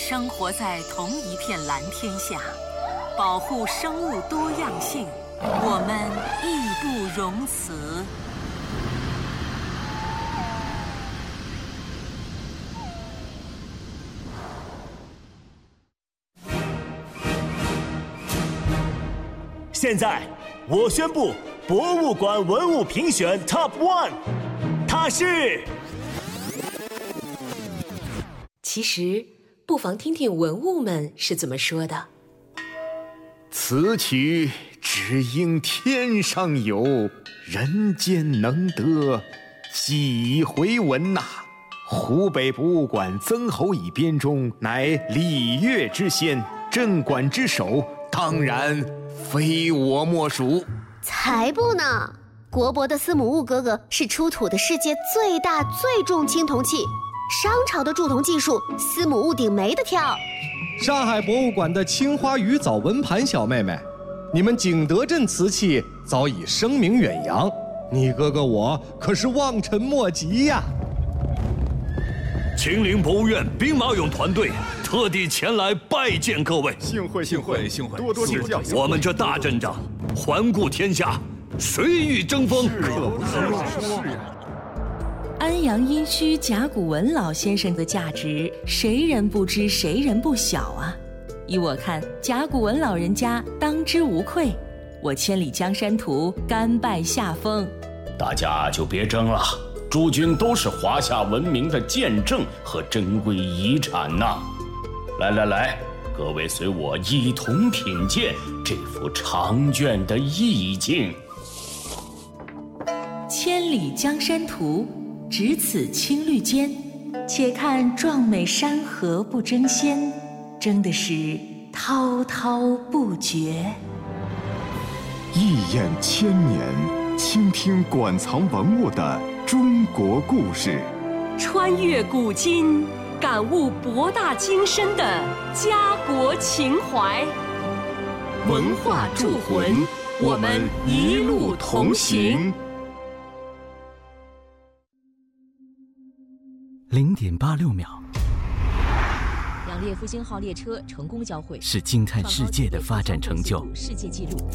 生活在同一片蓝天下，保护生物多样性，我们义不容辞。 现在，我宣布博物馆文物评选 Top One， 它是…… 其实，不妨听听文物们是怎么说的。 此曲只应天上有，人间能得几回闻呐！湖北博物馆曾侯乙编钟乃礼乐之先，镇馆之首，当然非我莫属。 才不呢！国博的司母戊哥哥是出土的世界最大最重青铜器，商朝的铸铜技术，司母戊鼎没得挑。 上海博物馆的青花鱼藻纹盘小妹妹，你们景德镇瓷器早已声名远扬，你哥哥我可是望尘莫及呀！ 秦陵博物院兵马俑团队特地前来拜见各位， 幸会，多多指教。 我们这大阵仗，环顾天下，谁与争锋？ 可不是呀。 安阳殷墟甲骨文老先生的价值，谁人不知，谁人不晓啊！依我看，甲骨文老人家当之无愧。我千里江山图，甘拜下风。 大家就别争了，诸君都是华夏文明的见证和珍贵遗产呐！来，各位随我一同品鉴这幅长卷的意境。 千里江山图，只此青绿间，且看壮美山河不争先，争的是滔滔不绝。 一眼千年，倾听馆藏文物的中国故事， 穿越古今，感悟博大精深的家国情怀。文化铸魂，我们一路同行。 0.86秒， 两列复兴号列车成功交汇， 是惊叹世界的发展成就。 世界纪录。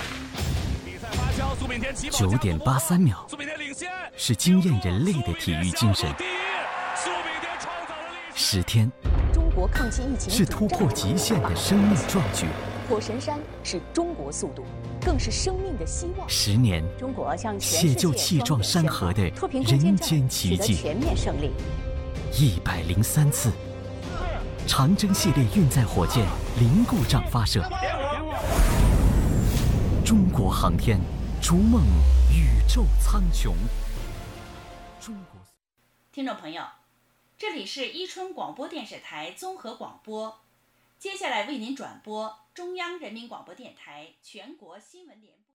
9.83秒，是惊艳人类的体育精神。10天， 中国抗击疫情是突破极限的生命壮举。 火神山是中国速度，更是生命的希望。 10年， 中国向全世界写就气壮山河的人间奇迹。 全面胜利。 103次，长征系列运载火箭零故障发射。中国航天，逐梦宇宙苍穹。 听众朋友，这里是伊春广播电视台综合广播，接下来为您转播中央人民广播电台全国新闻联播。